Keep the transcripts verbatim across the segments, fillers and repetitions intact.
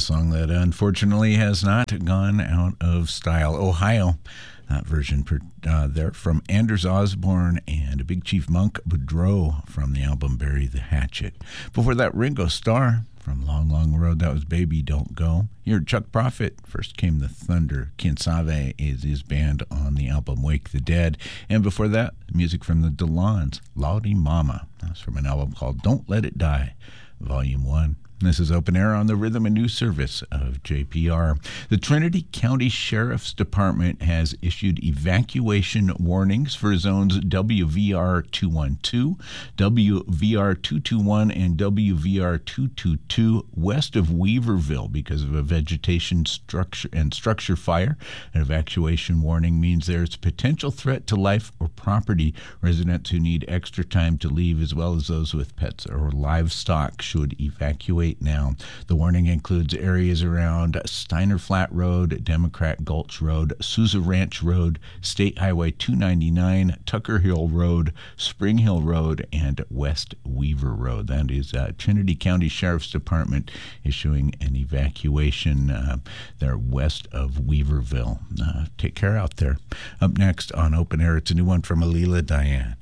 song that unfortunately has not gone out of style. Ohio, that version uh, there from Anders Osborne and Big Chief Monk Boudreaux from the album Bury the Hatchet. Before that, Ringo Starr from Long, Long Road. That was Baby Don't Go. Here, Chuck Prophet, First Came the Thunder. Quien Sabe is his band on the album Wake the Dead. And before that, music from the Delons, Lawdy Mama. That's from an album called Don't Let It Die, Volume one. This is Open Air on the Rhythm and News Service of J P R. The Trinity County Sheriff's Department has issued evacuation warnings for zones W V R two one two, W V R two two one, and W V R two two two west of Weaverville because of a vegetation structure and structure fire. An evacuation warning means there's potential threat to life or property. Residents who need extra time to leave, as well as those with pets or livestock, should evacuate now. The warning includes areas around Steiner Flat Road, Democrat Gulch Road, Sousa Ranch Road, State Highway two ninety-nine, Tucker Hill Road, Spring Hill Road, and West Weaver Road. That is uh, Trinity County Sheriff's Department issuing an evacuation uh, there west of Weaverville. Uh, take care out there. Up next on Open Air, it's a new one from Alila Diane.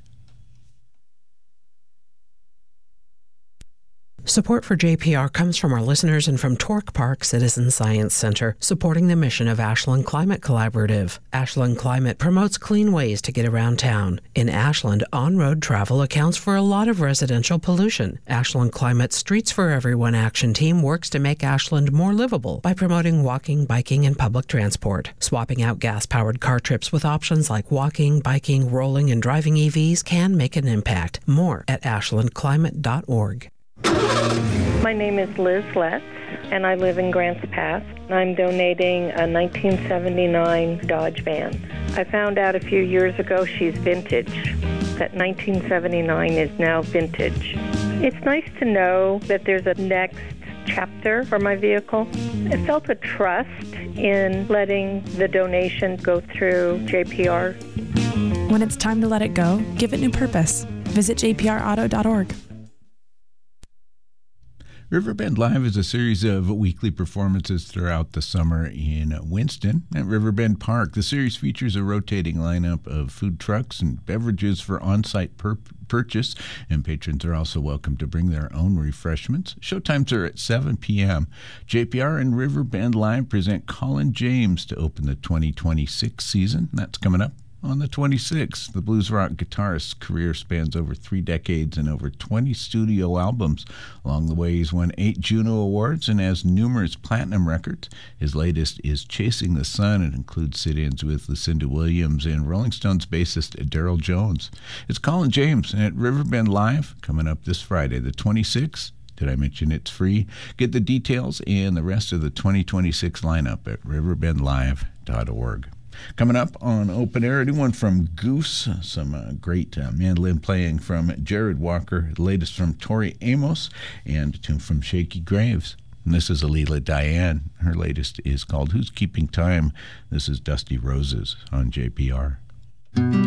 Support for J P R comes from our listeners and from Torque Park Citizen Science Center, supporting the mission of Ashland Climate Collaborative. Ashland Climate promotes clean ways to get around town. In Ashland, on-road travel accounts for a lot of residential pollution. Ashland Climate's Streets for Everyone action team works to make Ashland more livable by promoting walking, biking, and public transport. Swapping out gas-powered car trips with options like walking, biking, rolling, and driving E Vs can make an impact. More at ashland climate dot org. My name is Liz Letts, and I live in Grants Pass. I'm donating a nineteen seventy-nine Dodge van. I found out a few years ago she's vintage. That nineteen seventy-nine is now vintage. It's nice to know that there's a next chapter for my vehicle. I felt a trust in letting the donation go through J P R. When it's time to let it go, give it new purpose. Visit j p r auto dot org. Riverbend Live is a series of weekly performances throughout the summer in Winston at Riverbend Park. The series features a rotating lineup of food trucks and beverages for on-site pur- purchase, and patrons are also welcome to bring their own refreshments. Showtimes are at seven p.m. J P R and Riverbend Live present Colin James to open the twenty twenty-six season. That's coming up on the twenty-sixth. The blues rock guitarist's career spans over three decades and over twenty studio albums. Along the way, he's won eight Juno Awards and has numerous platinum records. His latest is Chasing the Sun. It includes sit-ins with Lucinda Williams and Rolling Stones bassist Daryl Jones. It's Colin James at Riverbend Live coming up this Friday, the twenty-sixth. Did I mention it's free? Get the details and the rest of the twenty twenty-six lineup at riverbend live dot org. Coming up on Open Air, a new one from Goose, some uh, great uh, mandolin playing from Jared Walker, the latest from Tori Amos, and a tune from Shaky Graves. And this is Alila Diane. Her latest is called Who's Keeping Time? This is Dusty Roses on J P R.